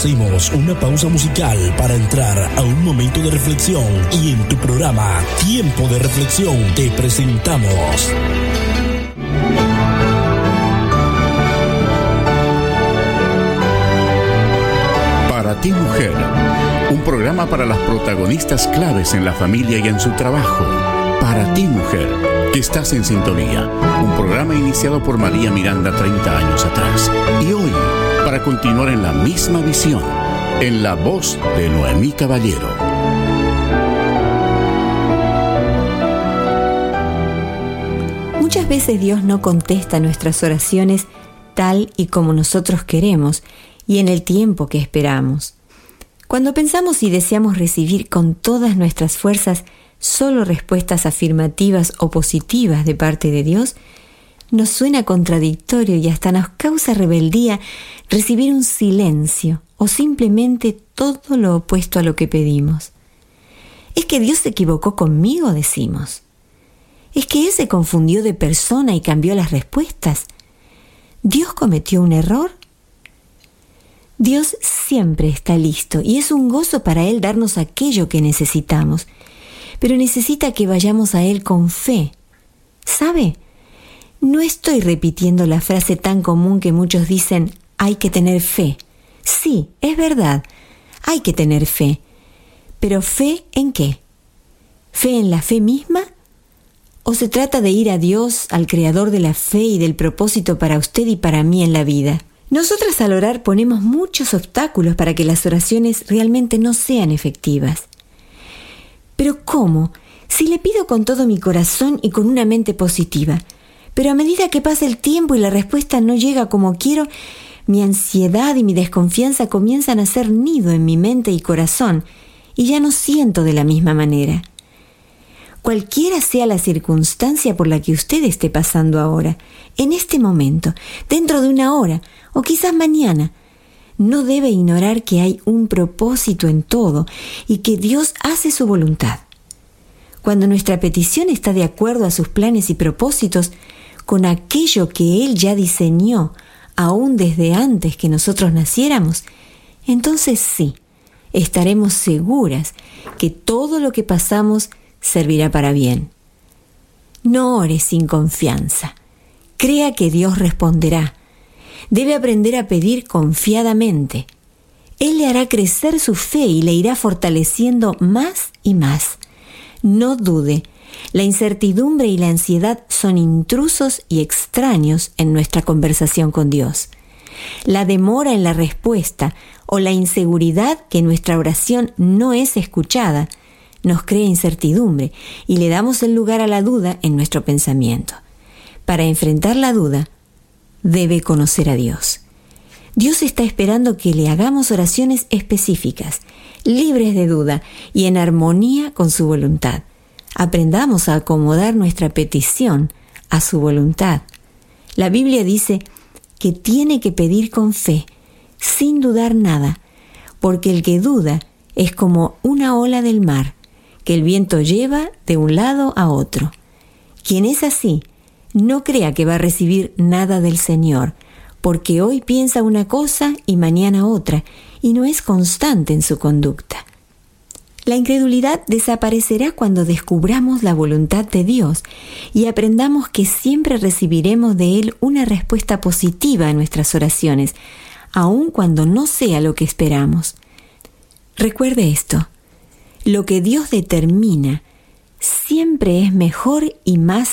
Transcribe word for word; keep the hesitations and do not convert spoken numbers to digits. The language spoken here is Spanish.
Hacemos una pausa musical para entrar a un momento de reflexión y en tu programa Tiempo de Reflexión te presentamos Para ti, mujer, un programa para las protagonistas claves en la familia y en su trabajo. Para ti, mujer, que estás en sintonía. Un programa iniciado por María Miranda treinta años atrás. Y hoy, para continuar en la misma visión, en la voz de Noemí Caballero. Muchas veces Dios no contesta nuestras oraciones tal y como nosotros queremos y en el tiempo que esperamos. Cuando pensamos y deseamos recibir con todas nuestras fuerzas solo respuestas afirmativas o positivas de parte de Dios, nos suena contradictorio y hasta nos causa rebeldía recibir un silencio o simplemente todo lo opuesto a lo que pedimos. ¿Es que Dios se equivocó conmigo?, decimos. ¿Es que Él se confundió de persona y cambió las respuestas? ¿Dios cometió un error? Dios siempre está listo y es un gozo para Él darnos aquello que necesitamos, pero necesita que vayamos a Él con fe. ¿Sabe? No estoy repitiendo la frase tan común que muchos dicen, hay que tener fe. Sí, es verdad, hay que tener fe. ¿Pero fe en qué? ¿Fe en la fe misma? ¿O se trata de ir a Dios, al Creador de la fe y del propósito para usted y para mí en la vida? Nosotras al orar ponemos muchos obstáculos para que las oraciones realmente no sean efectivas. ¿Pero cómo? Si le pido con todo mi corazón y con una mente positiva, pero a medida que pasa el tiempo y la respuesta no llega como quiero, mi ansiedad y mi desconfianza comienzan a hacer nido en mi mente y corazón y ya no siento de la misma manera. Cualquiera sea la circunstancia por la que usted esté pasando ahora, en este momento, dentro de una hora o quizás mañana, no debe ignorar que hay un propósito en todo y que Dios hace su voluntad. Cuando nuestra petición está de acuerdo a sus planes y propósitos, con aquello que Él ya diseñó, aún desde antes que nosotros naciéramos, entonces sí, estaremos seguras que todo lo que pasamos servirá para bien. No ore sin confianza. Crea que Dios responderá. Debe aprender a pedir confiadamente. Él le hará crecer su fe y le irá fortaleciendo más y más. No dude. La incertidumbre y la ansiedad son intrusos y extraños en nuestra conversación con Dios. La demora en la respuesta o la inseguridad que nuestra oración no es escuchada nos crea incertidumbre y le damos el lugar a la duda en nuestro pensamiento. Para enfrentar la duda, debe conocer a Dios. Dios está esperando que le hagamos oraciones específicas, libres de duda y en armonía con su voluntad. Aprendamos a acomodar nuestra petición a su voluntad. La Biblia dice que tiene que pedir con fe, sin dudar nada, porque el que duda es como una ola del mar, que el viento lleva de un lado a otro. Quien es así, no crea que va a recibir nada del Señor, porque hoy piensa una cosa y mañana otra, y no es constante en su conducta. La incredulidad desaparecerá cuando descubramos la voluntad de Dios y aprendamos que siempre recibiremos de Él una respuesta positiva a nuestras oraciones, aun cuando no sea lo que esperamos. Recuerde esto, lo que Dios determina siempre es mejor y más